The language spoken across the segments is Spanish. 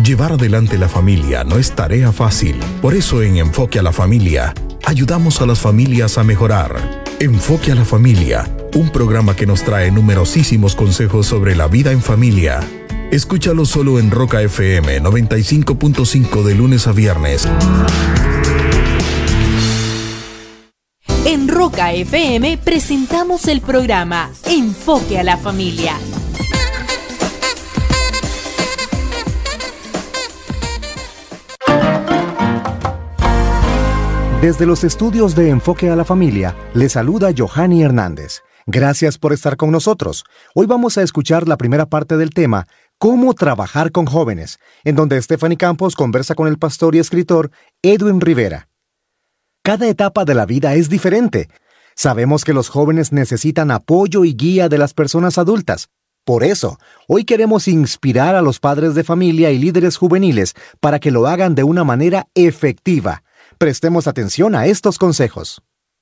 Llevar adelante la familia no es tarea fácil. Por eso en Enfoque a la Familia, ayudamos a las familias a mejorar. Enfoque a la Familia, un programa que nos trae numerosísimos consejos sobre la vida en familia. Escúchalo solo en Roca FM 95.5 de lunes a viernes. En Roca FM presentamos el programa Enfoque a la Familia. Desde los estudios de Enfoque a la Familia, le saluda Johanny Hernández. Gracias por estar con nosotros. Hoy vamos a escuchar la primera parte del tema, Cómo trabajar con jóvenes, en donde Stephanie Campos conversa con el pastor y escritor Edwin Rivera. Cada etapa de la vida es diferente. Sabemos que los jóvenes necesitan apoyo y guía de las personas adultas. Por eso, hoy queremos inspirar a los padres de familia y líderes juveniles para que lo hagan de una manera efectiva. Prestemos atención a estos consejos.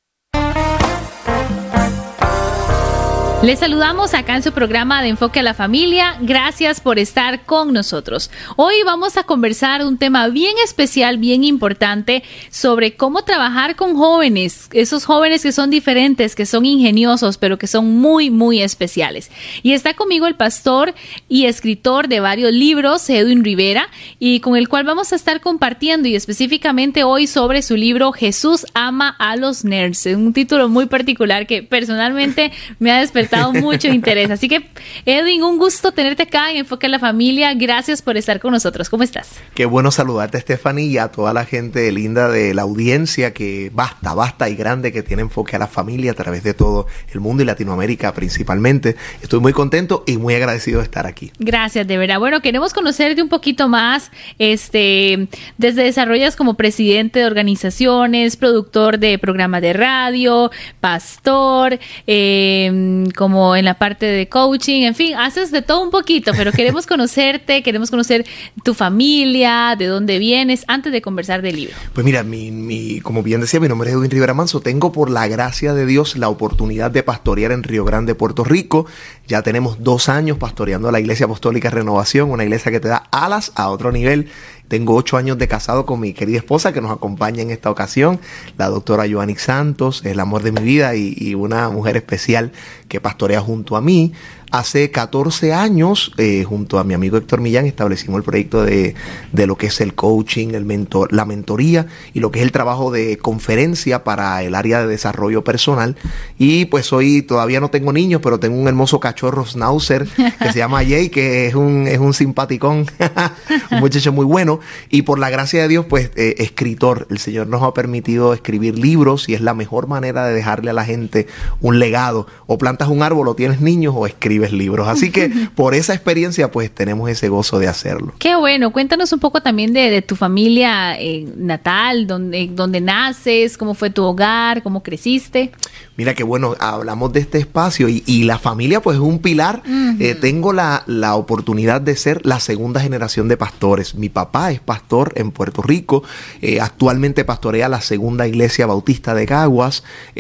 Les saludamos acá en su programa de Enfoque a la Familia. Gracias por estar con nosotros. Hoy vamos a conversar un tema bien especial, bien importante, sobre cómo trabajar con jóvenes. Esos jóvenes que son diferentes, que son ingeniosos, pero que son muy, muy especiales. Y está conmigo el pastor y escritor de varios libros, Edwin Rivera, y con el cual vamos a estar compartiendo, y específicamente hoy sobre su libro Jesús ama a los nerds. Un título muy particular que personalmente me ha despertado mucho interés. Así que, Edwin, un gusto tenerte acá en Enfoque a la Familia. Gracias por estar con nosotros. ¿Cómo estás? Qué bueno saludarte, Stephanie, y a toda la gente linda de la audiencia que vasta y grande que tiene Enfoque a la Familia a través de todo el mundo y Latinoamérica principalmente. Estoy muy contento y muy agradecido de estar aquí. Gracias, de verdad. Bueno, queremos conocerte un poquito más. Desde desarrollas como presidente de organizaciones, productor de programas de radio, pastor, como en la parte de coaching, en fin, haces de todo un poquito, pero queremos conocerte, queremos conocer tu familia, de dónde vienes, antes de conversar del libro. Pues mira, como bien decía, mi nombre es Edwin Rivera Manso. Tengo, por la gracia de Dios, la oportunidad de pastorear en Río Grande, Puerto Rico. Ya tenemos 2 años pastoreando a la Iglesia Apostólica Renovación, una iglesia que te da alas a otro nivel. Tengo 8 años de casado con mi querida esposa que nos acompaña en esta ocasión, la doctora Joanny Santos, el amor de mi vida y una mujer especial que pastorea junto a mí. Hace 14 años, junto a mi amigo Héctor Millán, establecimos el proyecto de lo que es el coaching, la mentoría y lo que es el trabajo de conferencia para el área de desarrollo personal. Y pues hoy todavía no tengo niños, pero tengo un hermoso cachorro schnauzer que se llama Jay, que es un simpaticón, un muchacho muy bueno. Y por la gracia de Dios, pues escritor. El Señor nos ha permitido escribir libros y es la mejor manera de dejarle a la gente un legado. O plantas un árbol, o tienes niños, o escribes libros. Así que por esa experiencia pues tenemos ese gozo de hacerlo. Qué bueno. Cuéntanos un poco también de tu familia natal, donde naces, cómo fue tu hogar, cómo creciste. Mira qué bueno, hablamos de este espacio y la familia pues es un pilar. Tengo la oportunidad de ser la segunda generación de pastores. Mi papá es pastor en Puerto Rico, actualmente pastorea la segunda iglesia bautista de Caguas.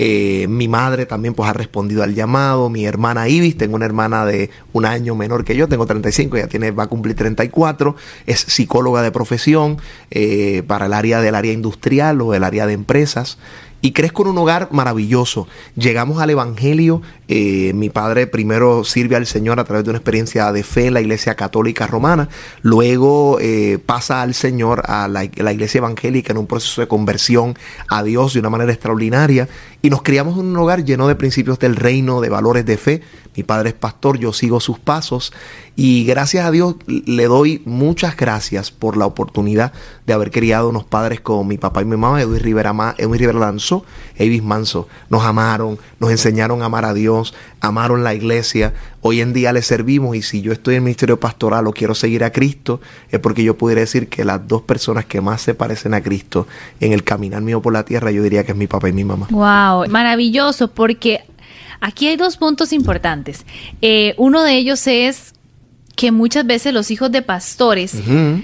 Mi madre también pues ha respondido al llamado. Mi hermana Ibis, tengo una hermana de 1 año menor que yo, tengo 35, ella va a cumplir 34, es psicóloga de profesión para el área industrial o el área de empresas. Y crezco en un hogar maravilloso. Llegamos al Evangelio. Mi padre primero sirve al Señor a través de una experiencia de fe en la Iglesia Católica Romana. Luego pasa al Señor a la Iglesia Evangélica en un proceso de conversión a Dios de una manera extraordinaria. Y nos criamos en un hogar lleno de principios del reino, de valores de fe. Mi padre es pastor, yo sigo sus pasos. Y gracias a Dios le doy muchas gracias por la oportunidad de haber criado unos padres como mi papá y mi mamá, Edwin Rivera Lanzo, Ibis Manso. Nos amaron, nos enseñaron a amar a Dios, amaron la iglesia. Hoy en día les servimos, y si yo estoy en el ministerio pastoral o quiero seguir a Cristo, es porque yo pudiera decir que las 2 personas que más se parecen a Cristo en el caminar mío por la tierra, yo diría que es mi papá y mi mamá. Wow, maravilloso, porque aquí hay 2 puntos importantes. Uno de ellos es que muchas veces los hijos de pastores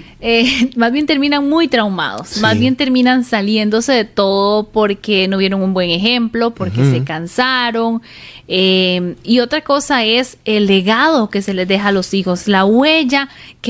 más bien terminan muy traumados, sí. Más bien terminan saliéndose de todo porque no vieron un buen ejemplo, porque se cansaron. Y otra cosa es el legado que se les deja a los hijos, la huella que